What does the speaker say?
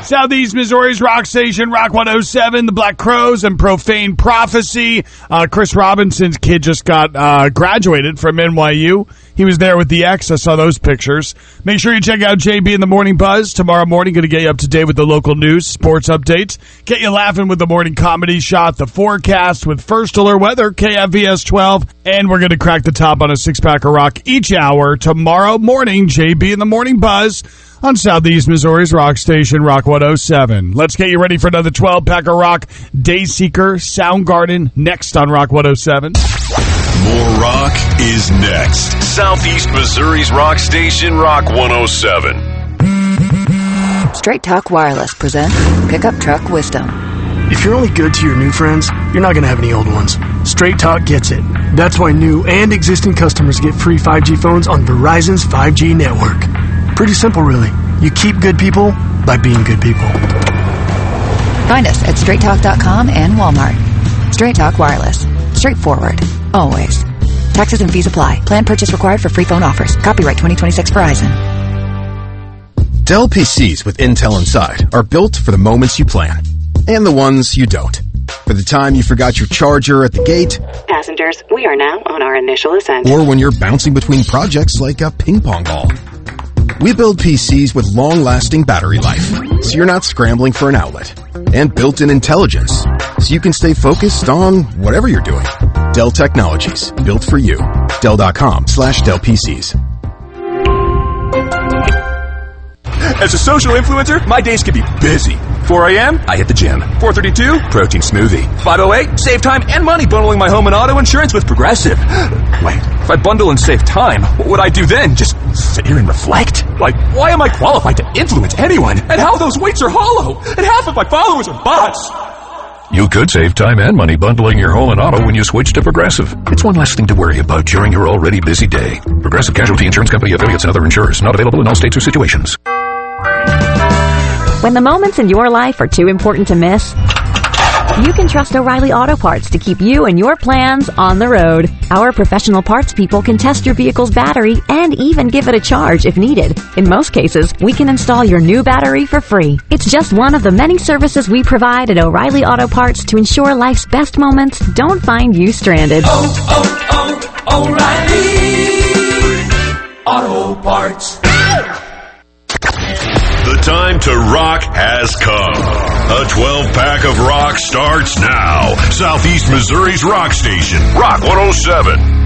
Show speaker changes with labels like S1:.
S1: Southeast Missouri's rock station, Rock 107, the Black Crowes and Profane Prophecy. Chris Robinson's kid just got graduated from NYU. He was there with the X. I saw those pictures. Make sure you check out JB in the Morning Buzz. Tomorrow morning, going to get you up to date with the local news, sports updates, get you laughing with the morning comedy shot, the forecast with First Alert Weather, KFVS 12, and we're going to crack the top on a six-pack of rock each hour. Tomorrow morning, JB in the Morning Buzz on Southeast Missouri's rock station, Rock 107. Let's get you ready for another 12-pack of rock. Dayseeker, Soundgarden, next on Rock 107.
S2: More rock is next. Southeast Missouri's rock station, Rock 107.
S3: Straight Talk Wireless presents Pickup Truck Wisdom.
S4: If you're only good to your new friends, you're not going to have any old ones. Straight Talk gets it. That's why new and existing customers get free 5G phones on Verizon's 5G network. Pretty simple, really. You keep good people by being good people.
S3: Find us at straighttalk.com and Walmart. Straight Talk Wireless. Straightforward. Always. Taxes and fees apply. Plan purchase required for free phone offers. Copyright 2026 Verizon.
S5: Dell PCs with Intel inside are built for the moments you plan and the ones you don't. For the time you forgot your charger at the gate.
S6: Passengers, we are now on our initial ascent.
S5: Or when you're bouncing between projects like a ping pong ball. We build PCs with long-lasting battery life, so you're not scrambling for an outlet. And built-in intelligence, so you can stay focused on whatever you're doing. Dell Technologies, built for you. Dell.com/Dell PCs.
S7: As a social influencer, my days can be busy. 4 a.m., I hit the gym. 4:32, protein smoothie. 5:08, save time and money bundling my home and auto insurance with Progressive. Wait, if I bundle and save time, what would I do then? Just sit here and reflect? Like, why am I qualified to influence anyone? And how those weights are hollow? And half of my followers are bots.
S2: You could save time and money bundling your home and auto when you switch to Progressive. It's one less thing to worry about during your already busy day. Progressive Casualty Insurance Company, affiliates, and other insurers. Not available in all states or situations.
S8: When the moments in your life are too important to miss, you can trust O'Reilly Auto Parts to keep you and your plans on the road. Our professional parts people can test your vehicle's battery and even give it a charge if needed. In most cases, we can install your new battery for free. It's just one of the many services we provide at O'Reilly Auto Parts to ensure life's best moments don't find you stranded.
S9: O'Reilly Auto Parts.
S2: The time to rock has come. A 12-pack of rock starts now. Southeast Missouri's rock station, Rock 107.